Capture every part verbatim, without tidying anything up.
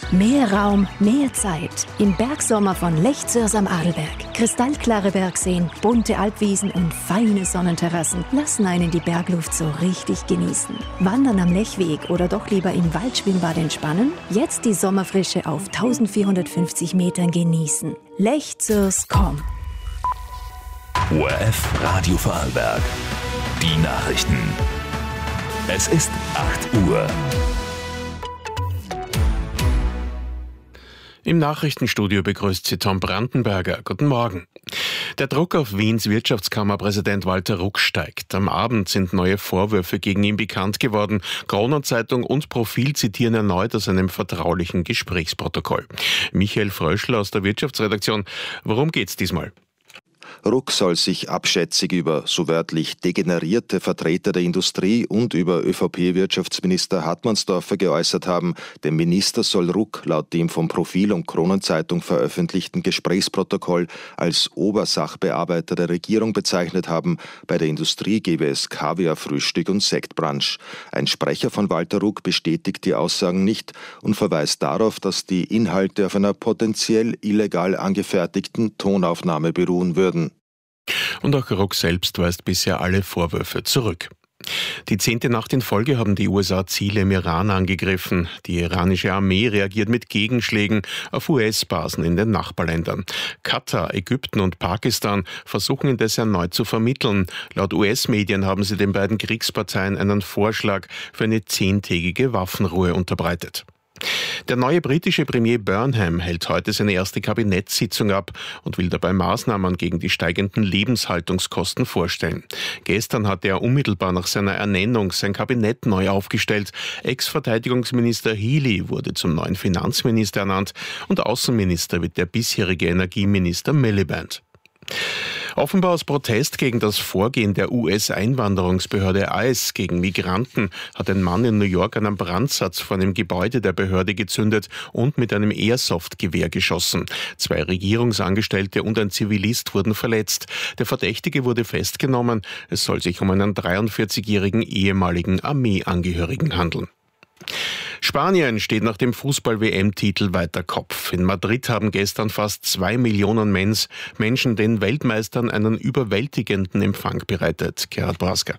Mehr Raum, mehr Zeit. Im Bergsommer von Lech-Zürs am Adelberg. Kristallklare Bergseen, bunte Alpwiesen und feine Sonnenterrassen lassen einen die Bergluft so richtig genießen. Wandern am Lechweg oder doch lieber im Waldschwimmbad entspannen? Jetzt die Sommerfrische auf eintausendvierhundertfünfzig Metern genießen. Lech-Zürs Punkt com. O R F Radio Vorarlberg. Die Nachrichten. Es ist acht Uhr. Im Nachrichtenstudio begrüßt Sie Tom Brandenberger. Guten Morgen. Der Druck auf Wiens Wirtschaftskammerpräsident Walter Ruck steigt. Am Abend sind neue Vorwürfe gegen ihn bekannt geworden. Kronenzeitung und Profil zitieren erneut aus einem vertraulichen Gesprächsprotokoll. Michael Fröschl aus der Wirtschaftsredaktion. Worum geht's diesmal? Ruck soll sich abschätzig über, so wörtlich, degenerierte Vertreter der Industrie und über ÖVP-Wirtschaftsminister Hartmannsdorfer geäußert haben. Der Minister soll Ruck laut dem vom Profil und Kronenzeitung veröffentlichten Gesprächsprotokoll als Obersachbearbeiter der Regierung bezeichnet haben. Bei der Industrie gebe es Kaviar, Frühstück und Sektbrunch. Ein Sprecher von Walter Ruck bestätigt die Aussagen nicht und verweist darauf, dass die Inhalte auf einer potenziell illegal angefertigten Tonaufnahme beruhen würden. Und auch Ruck selbst weist bisher alle Vorwürfe zurück. Die zehnte Nacht in Folge haben die U S A Ziele im Iran angegriffen. Die iranische Armee reagiert mit Gegenschlägen auf U S-Basen in den Nachbarländern. Katar, Ägypten und Pakistan versuchen indes erneut zu vermitteln. Laut U S-Medien haben sie den beiden Kriegsparteien einen Vorschlag für eine zehntägige Waffenruhe unterbreitet. Der neue britische Premier Burnham hält heute seine erste Kabinettssitzung ab und will dabei Maßnahmen gegen die steigenden Lebenshaltungskosten vorstellen. Gestern hatte er unmittelbar nach seiner Ernennung sein Kabinett neu aufgestellt. Ex-Verteidigungsminister Healey wurde zum neuen Finanzminister ernannt und Außenminister wird der bisherige Energieminister Miliband. Offenbar aus Protest gegen das Vorgehen der U S-Einwanderungsbehörde I C E gegen Migranten hat ein Mann in New York einen Brandsatz vor einem Gebäude der Behörde gezündet und mit einem Airsoft-Gewehr geschossen. Zwei Regierungsangestellte und ein Zivilist wurden verletzt. Der Verdächtige wurde festgenommen. Es soll sich um einen dreiundvierzigjährigen ehemaligen Armeeangehörigen handeln. Spanien steht nach dem Fußball-W M-Titel weiter Kopf. In Madrid haben gestern fast zwei Millionen Menschen den Weltmeistern einen überwältigenden Empfang bereitet. Gerhard Brasker.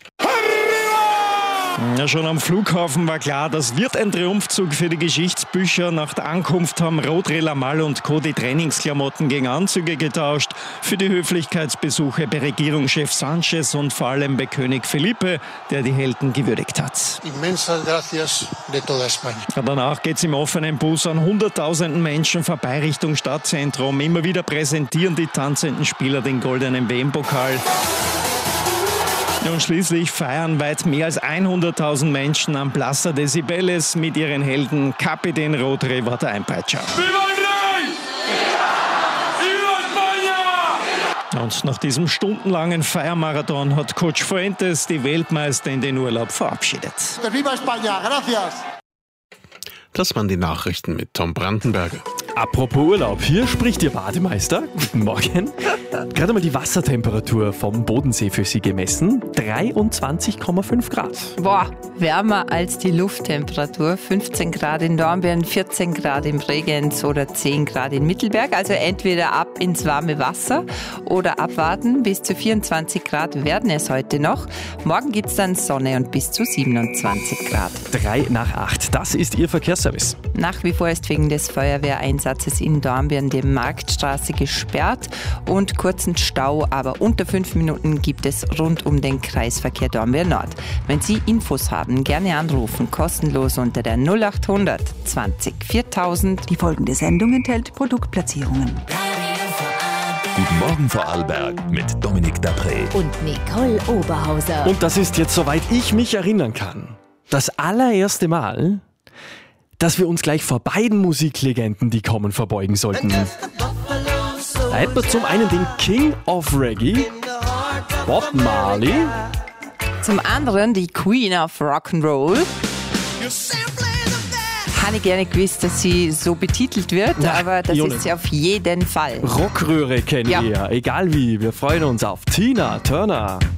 Ja, schon am Flughafen war klar, das wird ein Triumphzug für die Geschichtsbücher. Nach der Ankunft haben Rodri, Lamal und Co. die Trainingsklamotten gegen Anzüge getauscht. Für die Höflichkeitsbesuche bei Regierungschef Sanchez und vor allem bei König Felipe, der die Helden gewürdigt hat. Inmensas gracias de toda España. Ja, danach geht es im offenen Bus an hunderttausenden Menschen vorbei Richtung Stadtzentrum. Immer wieder präsentieren die tanzenden Spieler den goldenen W M-Pokal. Und schließlich feiern weit mehr als hunderttausend Menschen am Plaza de Cibeles mit ihren Helden. Kapitän Rodri war der Einpeitscher. Und nach diesem stundenlangen Feiermarathon hat Coach Fuentes die Weltmeister in den Urlaub verabschiedet. Viva España, gracias. Das waren die Nachrichten mit Tom Brandenberger. Apropos Urlaub, hier spricht Ihr Bademeister. Guten Morgen. Gerade mal die Wassertemperatur vom Bodensee für Sie gemessen. dreiundzwanzig Komma fünf Grad. Boah, wärmer als die Lufttemperatur. fünfzehn Grad in Dornbirn, vierzehn Grad in Bregenz oder zehn Grad in Mittelberg. Also entweder ab ins warme Wasser oder abwarten. Bis zu vierundzwanzig Grad werden es heute noch. Morgen gibt es dann Sonne und bis zu siebenundzwanzig Grad. Drei nach acht, das ist Ihr Verkehrsservice. Nach wie vor ist wegen des Feuerwehreinsatzes in Dornbirn die Marktstraße gesperrt und kurzen Stau, aber unter fünf Minuten gibt es rund um den Kreisverkehr Dornbirn Nord. Wenn Sie Infos haben, gerne anrufen, kostenlos unter der null acht hundert zwanzig viertausend. Die folgende Sendung enthält Produktplatzierungen. Guten Morgen Vorarlberg mit Dominik Dapré Und Nicole Oberhauser. Und das ist jetzt, soweit ich mich erinnern kann, das allererste Mal, dass wir uns gleich vor beiden Musiklegenden, die kommen, verbeugen sollten. Da hätten wir zum einen den King of Reggae, Bob Marley. Zum anderen die Queen of Rock'n'Roll. Habe ich gerne gewusst, dass sie so betitelt wird, Na, aber das Jone. ist sie auf jeden Fall. Rockröhre kennen Ja. wir, egal wie. Wir freuen uns auf Tina Turner.